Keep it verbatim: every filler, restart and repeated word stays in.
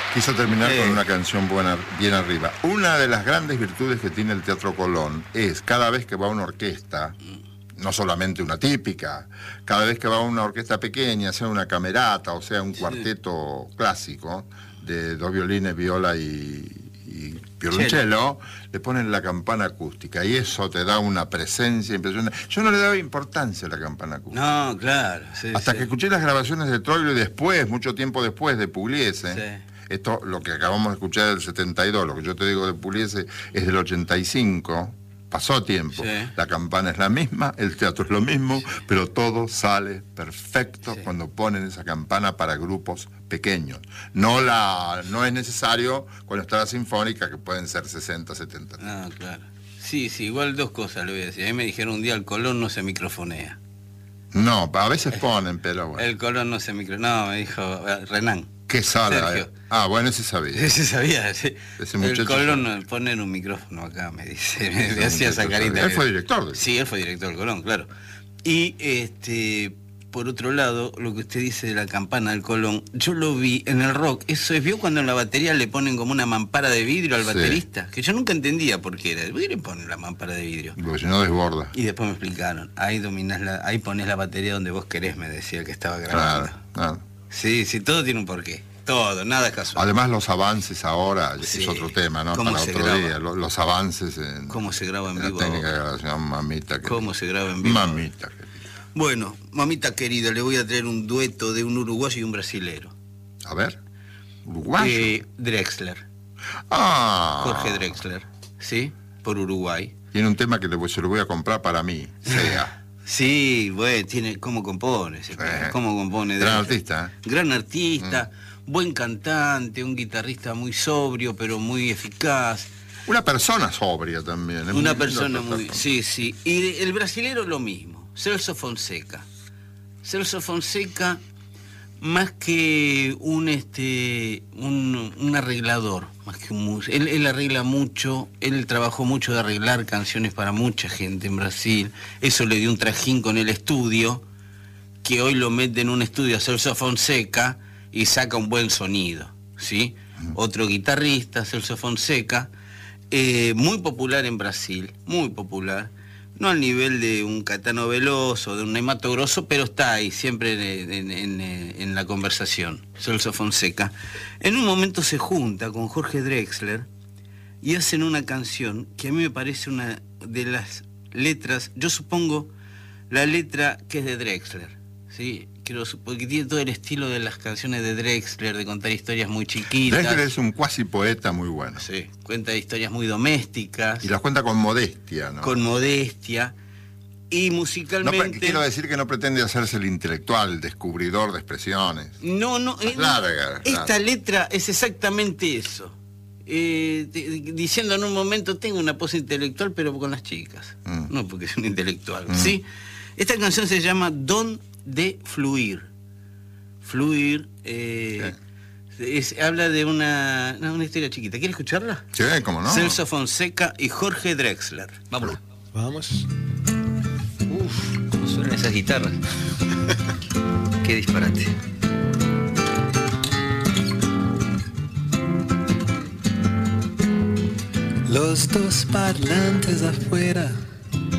Quiso terminar Eh. con una canción buena, bien arriba. Una de las grandes virtudes que tiene el Teatro Colón es cada vez que va una orquesta, no solamente una típica, cada vez que va una orquesta pequeña, sea una camerata o sea un cuarteto clásico de dos violines, viola y, y violonchelo, le ponen la campana acústica y eso te da una presencia impresionante. Yo no le daba importancia a la campana acústica. No, claro. Sí, Hasta sí. que escuché las grabaciones de Troilo y después, mucho tiempo después de Pugliese. Sí. Esto, lo que acabamos de escuchar del setenta y dos, lo que yo te digo de Pugliese es del ochenta y cinco, pasó tiempo. Sí. La campana es la misma, el teatro es lo mismo, pero todo sale perfecto Sí. cuando ponen esa campana para grupos pequeños. No, la, no es necesario cuando está la sinfónica, que pueden ser sesenta, setenta. Ah, claro. Sí, sí, igual dos cosas le voy a decir. A mí me dijeron un día el Colón no se microfonea. No, a veces ponen, pero bueno. El Colón no se microfonea. No, me dijo eh, Renan. ¿Qué sala? Sergio. eh? Ah, bueno, ese sabía. Ese sabía, sí. Ese El muchacho Colón sabe. no, poner un micrófono acá, me dice. Me, Ese me hacía esa muchacho carita. sabía. Él fue director del- Sí, él fue director del Colón, claro. Y este, por otro lado, lo que usted dice de la campana del Colón, yo lo vi en el rock. Eso es, ¿vio cuando en la batería le ponen como una mampara de vidrio al Sí. baterista? Que yo nunca entendía por qué era. ¿Por qué le ponen la mampara de vidrio? Porque si no desborda. Y después me explicaron, ahí dominás la, ahí pones la batería donde vos querés, me decía el que estaba grabando. Claro, claro. Sí, sí, todo tiene un porqué. Todo, nada es casual. Además los avances ahora, Sí. es otro tema, ¿no? ¿Cómo Para se otro graba? día, lo- los avances en, ¿Cómo se graba en en la vivo? técnica de grabación, mamita. ¿Cómo se graba en vivo? Mamita. querida. Bueno, mamita querida, le voy a traer un dueto de un uruguayo y un brasilero. A ver, uruguayo. Eh, Drexler, Ah. Jorge Drexler, ¿sí? Por Uruguay. Tiene un tema que le voy- se lo voy a comprar para mí, sea. Sí, güey, tiene cómo compone, ese pibe, cómo compone. Gran Drexler. artista, ¿eh? Gran artista, buen cantante, un guitarrista muy sobrio, pero muy eficaz. Una persona sobria también. es muy Una lindo persona tratar muy... con- Sí, sí. Y el brasilero lo mismo, Celso Fonseca. Celso Fonseca, más que un este un, un arreglador, más que un músico. Él, él arregla mucho, él trabajó mucho de arreglar canciones para mucha gente en Brasil. Eso le dio un trajín con el estudio, que hoy lo mete en un estudio a Celso Fonseca y saca un buen sonido, ¿sí? Mm. Otro guitarrista, Celso Fonseca, eh, muy popular en Brasil, muy popular. No al nivel de un Caetano Veloso, de un Ney Matogrosso, pero está ahí, siempre en, en, en, en la conversación, Celso Fonseca. En un momento se junta con Jorge Drexler y hacen una canción que a mí me parece una de las letras, yo supongo la letra que es de Drexler, ¿sí? Quiero, porque tiene todo el estilo de las canciones de Drexler, de contar historias muy chiquitas. Drexler es un cuasi poeta muy bueno. Sí, cuenta historias muy domésticas. Y las cuenta con modestia, ¿no? Con modestia. Y No, musicalmente... quiero decir que no pretende hacerse el intelectual, el descubridor de expresiones. No, no, eh, no. Larga, Esta larga. letra es exactamente eso. Eh, te- diciendo en un momento, tengo una pose intelectual, pero con las chicas. Mm. No porque es un intelectual, Mm. ¿sí? Esta canción se llama Don de Fluir. Fluir, eh, es- habla de una, no, una historia chiquita. ¿Quiere escucharla? Sí, ¿cómo no? Celso Fonseca y Jorge Drexler. Vámonos. Vamos. Uf, cómo suenan esas guitarras. Qué disparate. Los dos parlantes afuera